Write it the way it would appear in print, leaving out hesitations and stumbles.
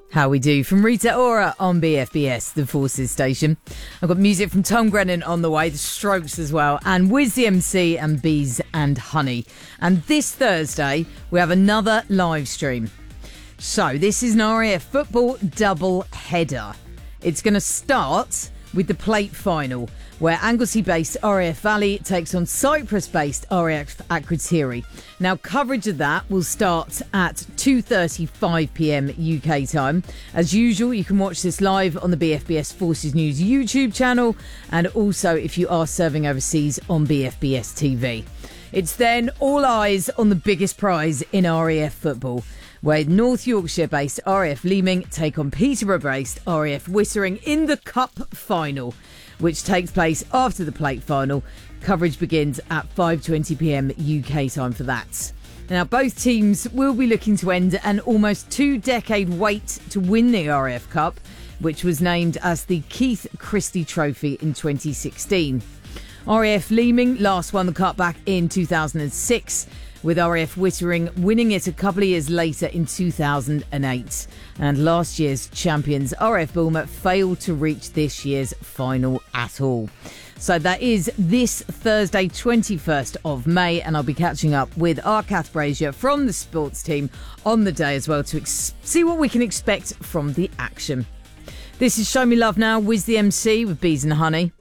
How we do from Rita Ora on BFBS, the Forces station. I've got music from Tom Grennan on the way, the Strokes as well, and Wiz the MC and Bees and Honey. And this Thursday, we have another live stream. So this is an RAF football double header. It's going to start with the plate final, where Anglesey-based RAF Valley takes on Cyprus-based RAF Akrotiri. Now, coverage of that will start at 2:35pm UK time. As usual, you can watch this live on the BFBS Forces News YouTube channel, and also if you are serving overseas on BFBS TV. It's then all eyes on the biggest prize in RAF football, where North Yorkshire-based RAF Leeming take on Peterborough-based RAF Wittering in the Cup final, which takes place after the plate final. Coverage begins at 5:20pm UK time for that. Now, both teams will be looking to end an almost 2-decade wait to win the RAF Cup, which was named as the Keith Christie Trophy in 2016. RAF Leeming last won the Cup back in 2006, with RAF Wittering winning it a couple of years later in 2008. And last year's champions, RAF Bulmer, failed to reach this year's final at all. So that is this Thursday, 21st of May, and I'll be catching up with our Kath Brazier from the sports team on the day as well to see what we can expect from the action. This is Show Me Love Now, Wiz the MC with Bees and Honey.